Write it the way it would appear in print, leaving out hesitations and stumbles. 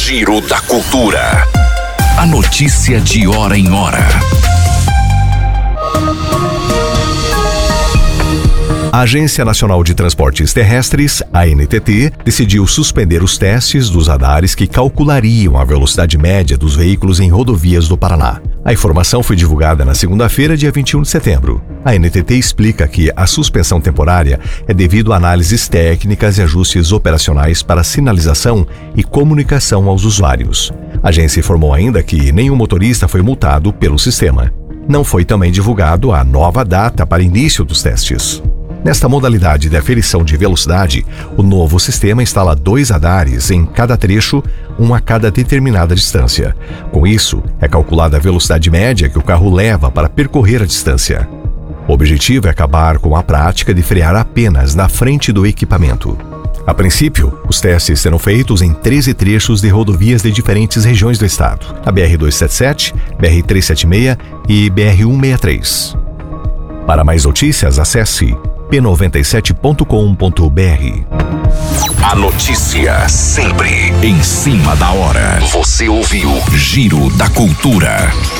Giro da Cultura. A notícia de hora em hora. A Agência Nacional de Transportes Terrestres, ANTT, decidiu suspender os testes dos radares que calculariam a velocidade média dos veículos em rodovias do Paraná. A informação foi divulgada na segunda-feira, dia 21 de setembro. A ANTT explica que a suspensão temporária é devido a análises técnicas e ajustes operacionais para sinalização e comunicação aos usuários. A agência informou ainda que nenhum motorista foi multado pelo sistema. Não foi também divulgado a nova data para início dos testes. Nesta modalidade de aferição de velocidade, o novo sistema instala 2 radares em cada trecho, um a cada determinada distância. Com isso, é calculada a velocidade média que o carro leva para percorrer a distância. O objetivo é acabar com a prática de frear apenas na frente do equipamento. A princípio, os testes serão feitos em 13 trechos de rodovias de diferentes regiões do estado: a BR-277, BR-376 e BR-163. Para mais notícias, acesse p97.com.br. A notícia sempre em cima da hora. Você ouviu Giro da Cultura.